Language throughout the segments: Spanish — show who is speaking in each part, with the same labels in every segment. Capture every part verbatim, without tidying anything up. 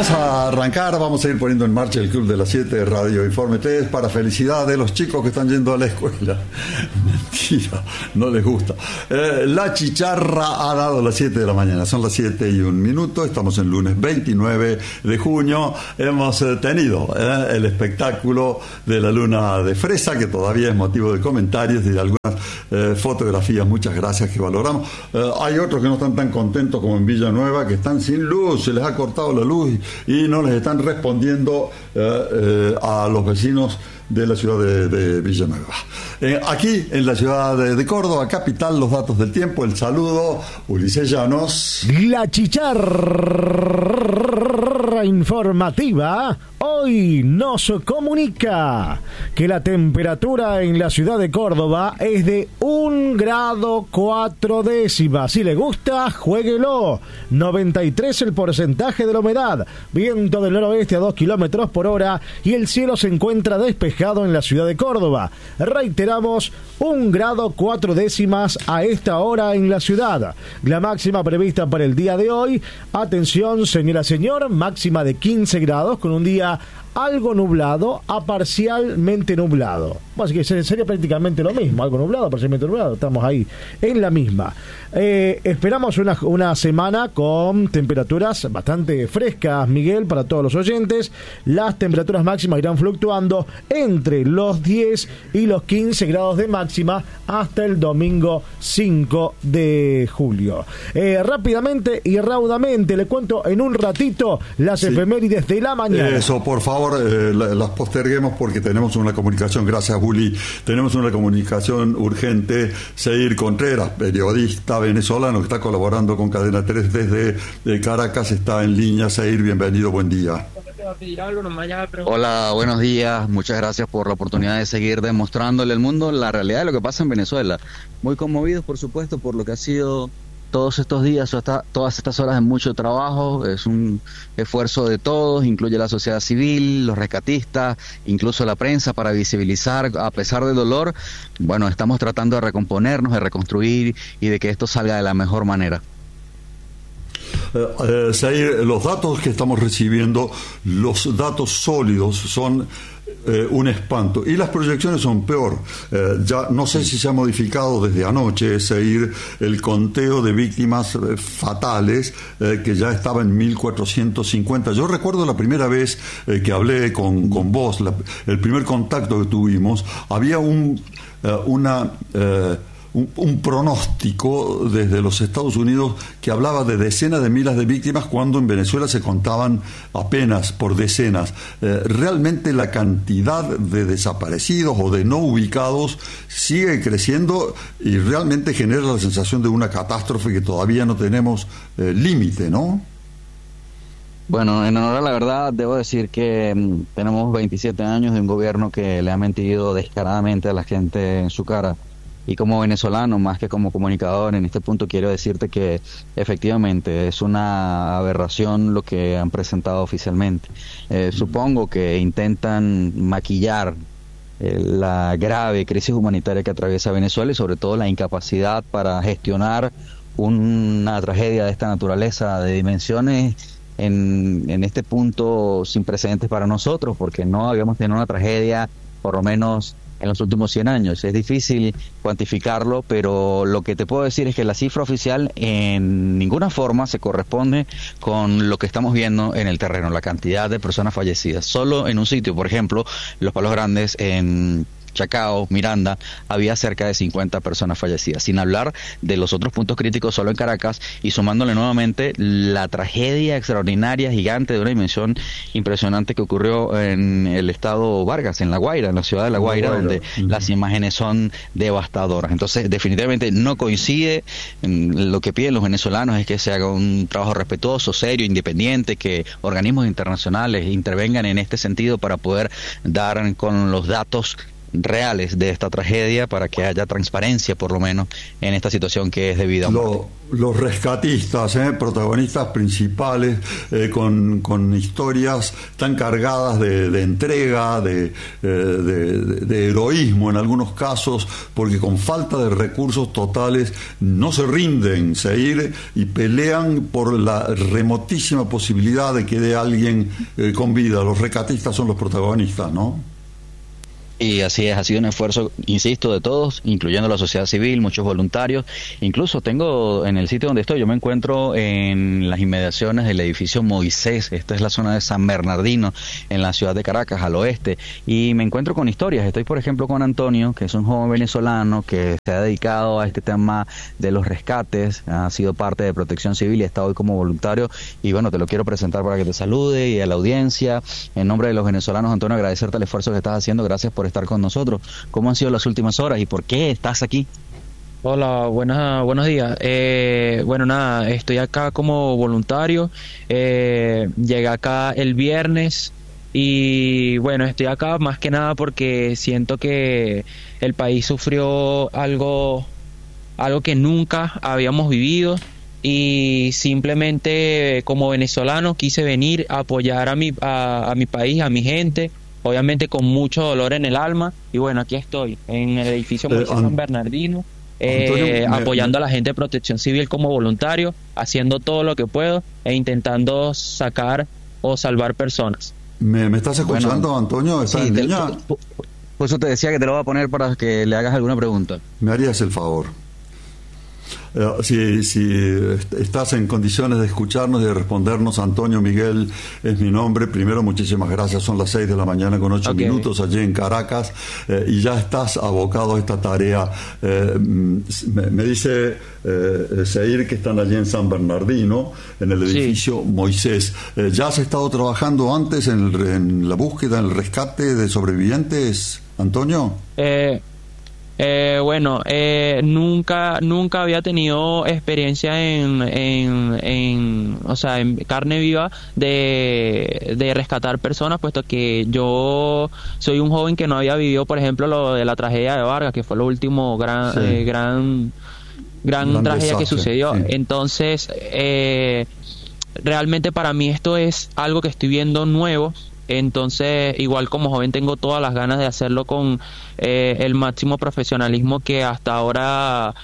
Speaker 1: Vamos a arrancar, vamos a ir poniendo en marcha el Club de las siete de Radio Informe tres para felicidad de los chicos que están yendo a la escuela. Mentira, no les gusta. Eh, la chicharra ha dado las siete de la mañana, son las siete y un minuto, estamos en lunes veintinueve de junio. Hemos eh, tenido eh, el espectáculo de la luna de fresa, que todavía es motivo de comentarios y de algunas eh, fotografías, muchas gracias, que valoramos. Eh, hay otros que no están tan contentos como en Villanueva, que están sin luz, se les ha cortado la luz y no les están respondiendo eh, eh, a los vecinos de la ciudad de, de Villanueva. Eh, aquí en la ciudad de, de Córdoba, capital, los datos del tiempo, el saludo, Ulises Llanos.
Speaker 2: La chicharra informativa hoy nos comunica que la temperatura en la ciudad de Córdoba es de un grado cuatro décimas. Si le gusta, juéguelo. noventa y tres el porcentaje de la humedad, viento del noroeste a dos kilómetros por hora y el cielo se encuentra despejado en la ciudad de Córdoba. Reiteramos, un grado cuatro décimas a esta hora en la ciudad. La máxima prevista para el día de hoy, atención señora, señor, máxima de quince grados con un día algo nublado a parcialmente nublado. Así que sería prácticamente lo mismo, algo nublado, parcialmente nublado, estamos ahí en la misma. Eh, esperamos una, una semana con temperaturas bastante frescas, Miguel, para todos los oyentes. Las temperaturas máximas irán fluctuando entre los diez y los quince grados de máxima hasta el domingo cinco de julio. Eh, rápidamente y raudamente le cuento en un ratito las sí. efemérides de la mañana.
Speaker 1: Eso, por favor. Eh, las posterguemos porque tenemos una comunicación, gracias Juli, tenemos una comunicación urgente. Seir Contreras, periodista venezolano que está colaborando con Cadena tres desde de Caracas, está en línea. Seir, bienvenido, buen día.
Speaker 3: Hola, buenos días, muchas gracias por la oportunidad de seguir demostrándole al mundo la realidad de lo que pasa en Venezuela. Muy conmovidos, por supuesto, por lo que ha sido todos estos días, todas estas horas de mucho trabajo. Es un esfuerzo de todos, incluye la sociedad civil, los rescatistas, incluso la prensa, para visibilizar, a pesar del dolor. Bueno, estamos tratando de recomponernos, de reconstruir y de que esto salga de la mejor manera.
Speaker 1: Eh, eh, Seir, los datos que estamos recibiendo, los datos sólidos son Eh, un espanto, y las proyecciones son peor. Eh, ya no sé si se ha modificado desde anoche, Seir, el conteo de víctimas eh, fatales, eh, que ya estaba en mil cuatrocientos cincuenta. Yo recuerdo la primera vez eh, que hablé con, con vos, la, el primer contacto que tuvimos, había un eh, una eh, Un, un pronóstico desde los Estados Unidos que hablaba de decenas de miles de víctimas, cuando en Venezuela se contaban apenas por decenas. Eh, realmente la cantidad de desaparecidos o de no ubicados sigue creciendo y realmente genera la sensación de una catástrofe que todavía no tenemos eh, límite, ¿no?
Speaker 3: Bueno, en honor a la verdad, debo decir que mm, tenemos veintisiete años de un gobierno que le ha mentido descaradamente a la gente en su cara. Y como venezolano, más que como comunicador, en este punto quiero decirte que efectivamente es una aberración lo que han presentado oficialmente. Eh, supongo que intentan maquillar eh, la grave crisis humanitaria que atraviesa Venezuela y sobre todo la incapacidad para gestionar una tragedia de esta naturaleza, de dimensiones en, en este punto sin precedentes para nosotros, porque no habíamos tenido una tragedia, por lo menos en los últimos cien años. Es difícil cuantificarlo, pero lo que te puedo decir es que la cifra oficial en ninguna forma se corresponde con lo que estamos viendo en el terreno, la cantidad de personas fallecidas. Solo en un sitio, por ejemplo, Los Palos Grandes, en Chacao, Miranda, había cerca de cincuenta personas fallecidas, sin hablar de los otros puntos críticos solo en Caracas, y sumándole nuevamente la tragedia extraordinaria, gigante, de una dimensión impresionante que ocurrió en el estado Vargas, en La Guaira, en la ciudad de La Guaira, La Guaira. donde uh-huh. las imágenes son devastadoras. Entonces, definitivamente no coincide. Lo que piden los venezolanos es que se haga un trabajo respetuoso, serio, independiente, que organismos internacionales intervengan en este sentido para poder dar con los datos reales de esta tragedia para que haya transparencia, por lo menos, en esta situación que es de vida o muerte.
Speaker 1: Lo, los rescatistas, ¿eh? protagonistas principales, eh, con, con historias tan cargadas de, de entrega, de, eh, de, de heroísmo en algunos casos, porque con falta de recursos totales no se rinden, se ir y pelean por la remotísima posibilidad de que quede alguien eh, con vida. Los rescatistas son los protagonistas, ¿no?
Speaker 3: Y así es, ha sido un esfuerzo, insisto, de todos, incluyendo la sociedad civil, muchos voluntarios. Incluso tengo en el sitio donde estoy, yo me encuentro en las inmediaciones del edificio Moisés. Esta es la zona de San Bernardino, en la ciudad de Caracas, al oeste. Y me encuentro con historias. Estoy, por ejemplo, con Antonio, que es un joven venezolano que se ha dedicado a este tema de los rescates, ha sido parte de Protección Civil y está hoy como voluntario. Y bueno, te lo quiero presentar para que te salude y a la audiencia. En nombre de los venezolanos, Antonio, agradecerte el esfuerzo que estás haciendo. Gracias por estar con nosotros. ¿Cómo han sido las últimas horas y por qué estás aquí?
Speaker 4: Hola, buenas, buenos días. Eh, bueno, nada, estoy acá como voluntario. Eh, llegué acá el viernes y bueno, estoy acá más que nada porque siento que el país sufrió algo, algo que nunca habíamos vivido y simplemente como venezolano quise venir a apoyar a mi, a, a mi país, a mi gente. Obviamente con mucho dolor en el alma, y bueno, aquí estoy, en el edificio Moisés eh, San Bernardino, eh, Antonio, me, apoyando me... a la gente de Protección Civil como voluntario, haciendo todo lo que puedo e intentando sacar o salvar personas.
Speaker 1: ¿Me, me estás escuchando, bueno, Antonio? ¿Estás
Speaker 3: sí,
Speaker 1: en
Speaker 3: te,
Speaker 1: línea?
Speaker 3: Por, por eso te decía que te lo voy a poner para que le hagas alguna pregunta.
Speaker 1: ¿Me harías el favor? Uh, si, si estás en condiciones de escucharnos y de respondernos, Antonio Miguel es mi nombre. Primero, muchísimas gracias. Son las seis de la mañana con ocho okay. minutos allí en Caracas, eh, y ya estás abocado a esta tarea. Eh, me, me dice eh, Seir que están allí en San Bernardino, en el edificio sí. Moisés. Eh, ¿Ya has estado trabajando antes en, el, en la búsqueda, en el rescate de sobrevivientes, Antonio?
Speaker 4: Eh... Eh, bueno, eh, nunca nunca había tenido experiencia en, en, en, o sea, en carne viva de, de rescatar personas, puesto que yo soy un joven que no había vivido, por ejemplo, lo de la tragedia de Vargas, que fue lo último gran sí. eh, gran gran, gran tragedia desastre, que sucedió. Sí. Entonces, eh, realmente para mí esto es algo que estoy viendo nuevo. Entonces, igual como joven tengo todas las ganas de hacerlo con eh, el máximo profesionalismo que hasta ahora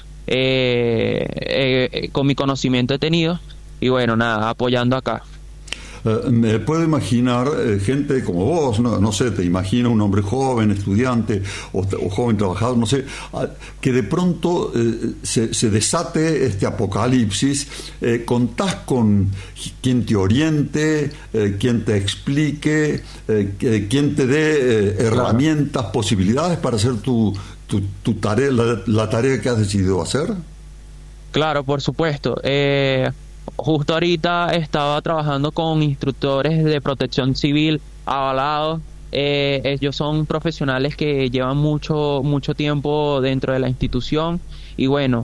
Speaker 4: eh, eh, con mi conocimiento he tenido, y bueno, nada, apoyando acá.
Speaker 1: Uh, me puedo imaginar eh, gente como vos, no, no sé, te imagino un hombre joven, estudiante o, o joven trabajador, no sé, uh, que de pronto eh, se, se desate este apocalipsis. Eh, ¿Contás con quien te oriente, eh, quien te explique, eh, que, quien te dé eh, herramientas, posibilidades para hacer tu, tu, tu tarea, la, la tarea que has decidido hacer?
Speaker 4: Claro, por supuesto. Eh... Justo ahorita estaba trabajando con instructores de protección civil avalados. Eh, ellos son profesionales que llevan mucho mucho tiempo dentro de la institución y bueno,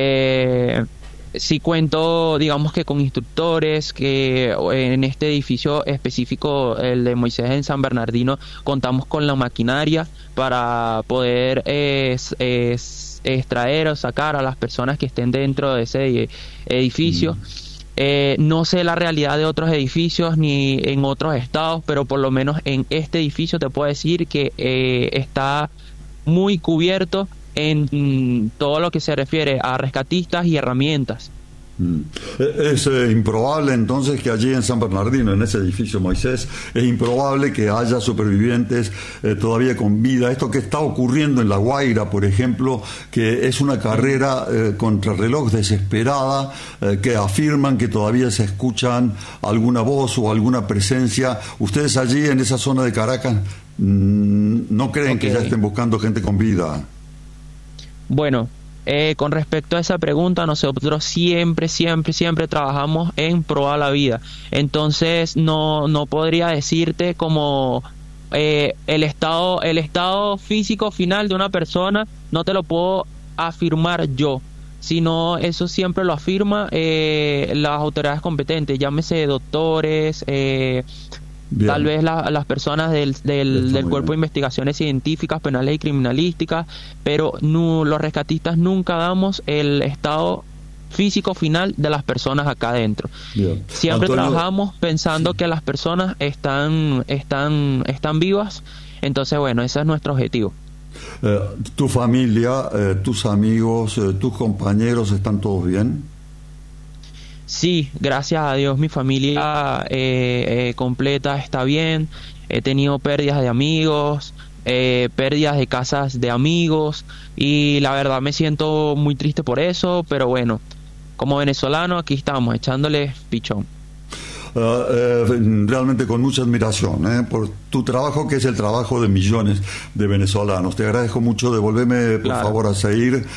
Speaker 4: eh, sí cuento, digamos que con instructores que en este edificio específico, el de Moisés en San Bernardino, contamos con la maquinaria para poder eh, eh, extraer o sacar a las personas que estén dentro de ese edificio. Mm. Eh, no sé la realidad de otros edificios ni en otros estados, pero por lo menos en este edificio te puedo decir que eh, está muy cubierto en mm, todo lo que se refiere a rescatistas y herramientas.
Speaker 1: Mm. Es eh, improbable entonces que allí en San Bernardino, en ese edificio Moisés, es improbable que haya supervivientes eh, todavía con vida. Esto que está ocurriendo en La Guaira, por ejemplo, que es una carrera eh, contrarreloj desesperada, eh, que afirman que todavía se escuchan alguna voz o alguna presencia. Ustedes allí en esa zona de Caracas mmm, no creen okay. que ya estén buscando gente con vida.
Speaker 4: Bueno, Eh, con respecto a esa pregunta, nosotros siempre, siempre, siempre trabajamos en pro a la vida. Entonces, no, no podría decirte como eh, el estado, el estado físico final de una persona, no te lo puedo afirmar yo, sino eso siempre lo afirma eh, las autoridades competentes, llámese doctores, eh, Bien. Tal vez la, las personas del, del, del Cuerpo bien. de Investigaciones Científicas, Penales y Criminalísticas, pero no, los rescatistas nunca damos el estado físico final de las personas acá adentro. Bien. Siempre Antonio, trabajamos pensando sí. que las personas están, están, están vivas, entonces bueno, ese es nuestro objetivo.
Speaker 1: Eh, ¿Tu familia, eh, tus amigos, eh, tus compañeros están todos bien?
Speaker 4: Sí, gracias a Dios mi familia eh, eh, completa está bien. He tenido pérdidas de amigos, eh, pérdidas de casas de amigos y la verdad me siento muy triste por eso, pero bueno, como venezolano aquí estamos echándole pichón.
Speaker 1: Uh, eh, realmente con mucha admiración eh, por tu trabajo, que es el trabajo de millones de venezolanos. Te agradezco mucho. Devolveme por claro. favor a seguir